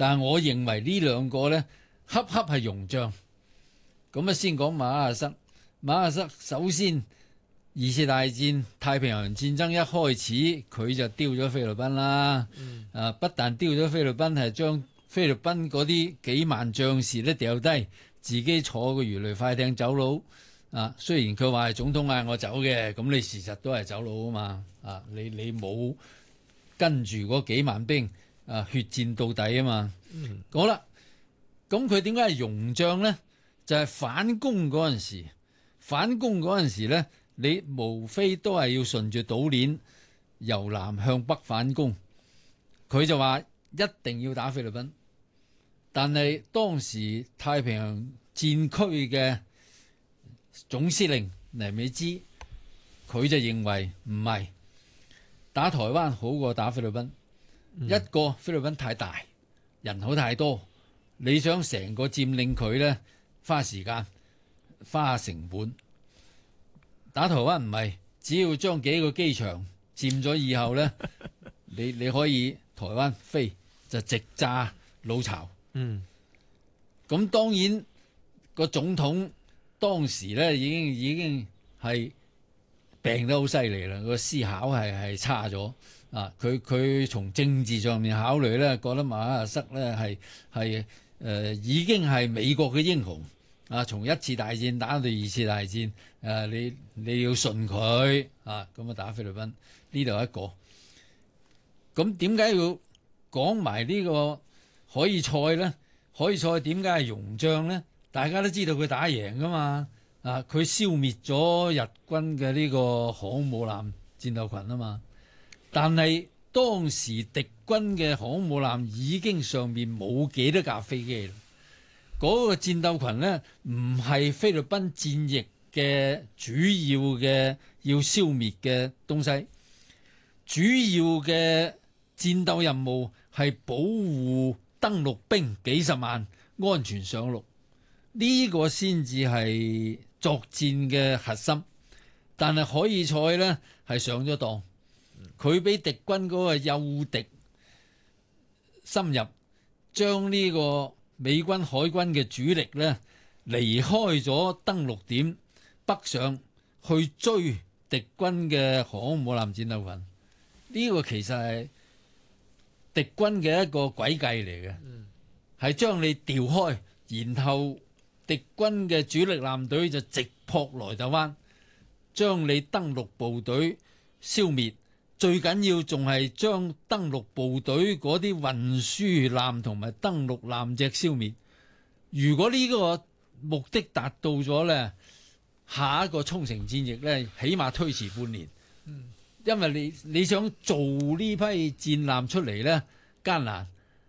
但係我認為呢兩個咧，恰恰係容將。咁啊，先講馬亞瑟。馬亞瑟首先二次大戰太平洋戰爭一開始，佢就丟咗菲律賓啦。不但丟咗菲律賓，係將菲律賓嗰啲幾萬將士咧掉低，自己坐個魚雷快艇走佬。雖然佢話係總統嗌我走嘅，咁你事實都係走佬啊嘛。你冇跟住嗰幾萬兵血戰到底啊嘛。好啦，咁佢點解係容將咧？就係反攻嗰陣時咧，你無非都係要順住島鏈由南向北反攻。佢就話一定要打菲律賓，但係當時太平洋戰區嘅總司令黎美芝，佢就認為唔係打台灣好過打菲律賓。一個菲律賓太大，人口太多，你想成個佔領佢咧，花時間花成本。打台灣唔係，只要將幾個機場佔咗以後咧，你可以台灣飛就直炸老巢。咁當然個總統當時咧已經係病得好犀利啦，個思考係差咗。佢從政治上面考慮咧，覺得馬亞瑟咧係已經係美國嘅英雄。從一次大戰打到二次大戰，你要信佢咁啊打菲律賓呢度一個。咁點解要講埋呢個海爾賽咧？海爾賽點解係容將咧？大家都知道佢打贏噶嘛。佢消滅咗日軍嘅呢個航空母艦戰鬥群啊嘛。但係當時敵軍嘅航空母艦已經上面冇幾多架飛機啦。嗰個戰鬥群呢，唔係菲律賓戰役嘅主要嘅要消滅嘅東西，主要嘅戰鬥任務係保護登陸兵幾十萬安全上陸，呢個先至係作戰嘅核心。但係海爾賽呢，係上咗當，佢俾敵軍嗰個誘敵深入，將呢個美軍海軍嘅主力咧離開咗登陸點，北上去追敵軍嘅航空母艦戰鬥群。呢個其實係敵軍嘅一個詭計嚟嘅，係將你調開，然後敵軍嘅主力艦隊就直撲萊特灣，將你登陸部隊消滅。最緊要仲係將登陸部隊嗰啲運輸艦同埋登陸艦隻消滅。如果呢個目的達到咗呢，下一個沖繩戰役呢，起碼推遲半年。因為你想做呢批戰艦出嚟呢，艱難。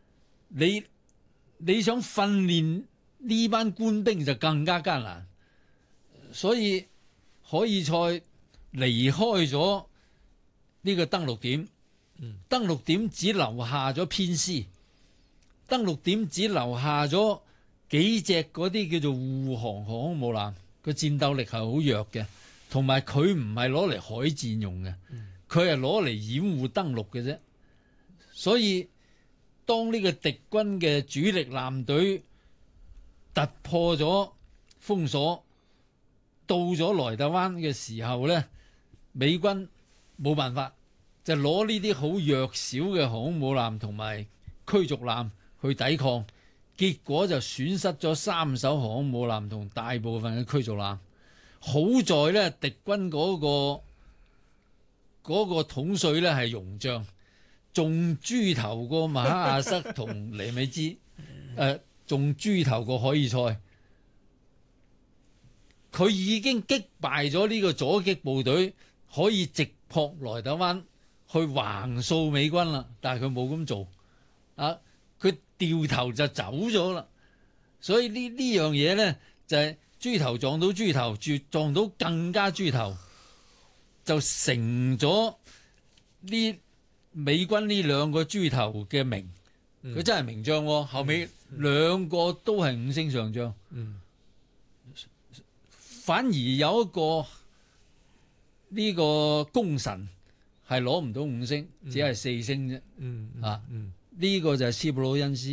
你想訓練呢班官兵就更加艱難。所以海爾賽離開咗呢個登陸點，登陸點只留下咗偏師，登陸點只留下咗幾隻嗰啲叫做護航航空母艦，個戰鬥力係好弱嘅，同埋佢唔係攞嚟海戰用嘅，佢係攞嚟掩護登陸嘅啫。所以當呢個敵軍嘅主力艦隊突破咗封鎖，到咗萊特灣嘅時候呢，美軍冇辦法，就攞呢啲好弱小嘅航空母艦同埋驅逐艦去抵抗，結果就損失咗3艘航空母艦同大部分嘅驅逐艦。好在呢，敵軍嗰個統帥呢係容將，仲豬頭過馬亞瑟同尼美茲，仲豬頭過海爾賽。佢已經擊敗咗呢個阻擊部隊，可以直撲萊特灣去橫掃美軍啦，但係佢冇咁做，佢掉頭就走咗啦。所以呢樣嘢呢，就係豬頭撞到豬頭，撞到更加豬頭，就成咗呢美軍呢兩個豬頭嘅名。佢真係名將喎，後尾兩個都係5星上將。反而有一個呢個功臣係攞唔到5星，只係4星啫。呢個就係斯普魯恩斯。